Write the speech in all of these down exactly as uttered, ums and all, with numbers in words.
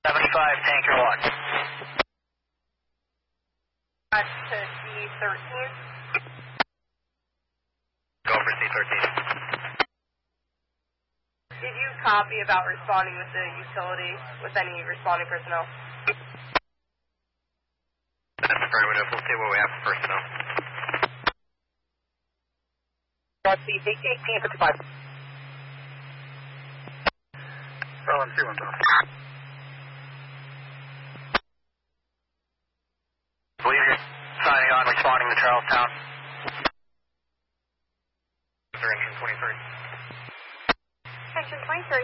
seventy-five, tanker one. Back to C thirteen. Go for C thirteen. Did you copy about responding with the utility, with any responding personnel? That's affirmative. We'll see what we have for personnel. That's the eighteen fifty-five. Roland two one, Bill. Believe you're signing on, responding to Charlestown. Engine twenty-three. Engine twenty-three.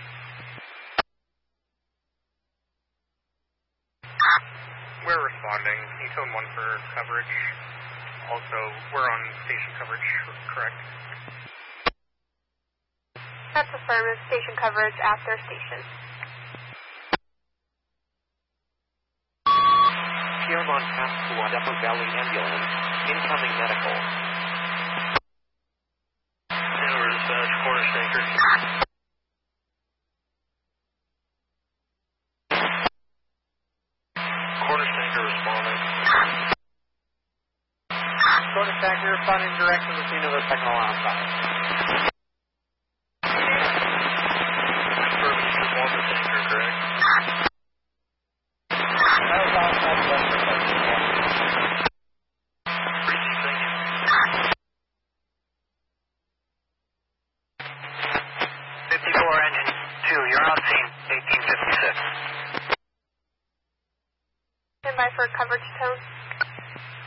We're responding. Can you tone one for coverage? Also, we're on station coverage, correct? That's affirmative. Station coverage at their station. Piermont Pasqua Upper Valley Ambulance. Incoming medical. Over dispatch, quarter tanker. Quarter tanker responding. Quarter tanker responding direct to the scene of the second alarm fire.